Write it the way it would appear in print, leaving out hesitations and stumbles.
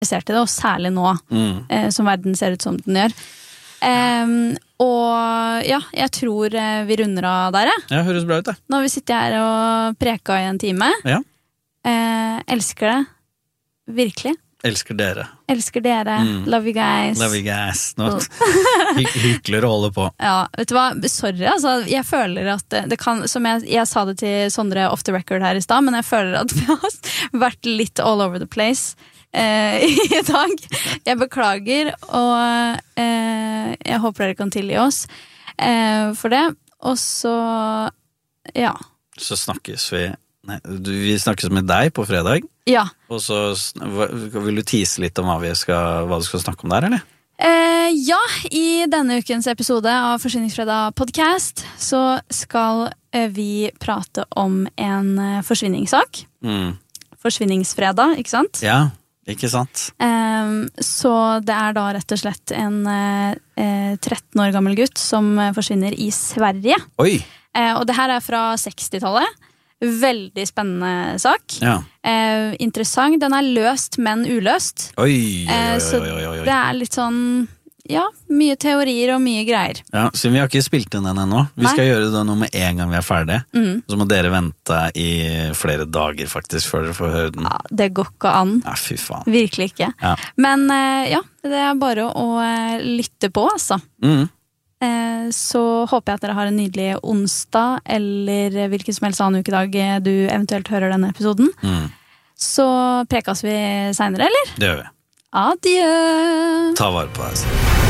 interessert i det, og særlig nå, som verden ser ut som den gjør. Og ja, jeg tror vi runder av der. Ja, høres bra ut det. Nå har vi sittet her og preka i en time. Ja. Elsker det. Virkelig. Elsker dere. Love you guys. Love you guys. Hyggelig å holde på. Ja, vet du hva? Sorry, altså. Jeg føler at det kan, som jeg sa det til Sondre off the record her i sted, men jeg føler at vi har vært litt all over the place i dag. Jeg beklager, og jeg håper dere kan tilgi oss for det. Og så, ja. Så snakkes vi. Nei, vi snakkes med deg på fredag. Ja. Og så vil du tease litt om hva du skal snakke om der, eller? Ja, i denne ukens episode av Forsvinningsfredag podcast så skal vi prate om en forsvinningssak. Forsvinningsfredag, ikke sant? Ja, ikke sant. Så det er da rett og slett en 13 år gammel gutt som forsvinner i Sverige. Oi! Og det her er fra 60-tallet. Veldig spennende sak. Ja. Interessant. Den er løst, men uløst. Oi. Så det er litt sånn, ja, mye teorier og mye greier. Ja, så vi har ikke spilt inn den ennå. Vi skal gjøre det nå med en gang vi er ferdige. Så må dere vente i flere dager faktisk før dere får høre den. Ja, det går ikke an. Ja, fy faen. Virkelig ikke. Ja. Men ja, det er bare å lytte på, altså. Så håper jeg at dere har en nydelig onsdag eller hvilken som helst annen ukedag du eventuelt hører denne episoden. Så prekas vi senere, eller? Det gjør vi. Adjø! Ta vare på deg.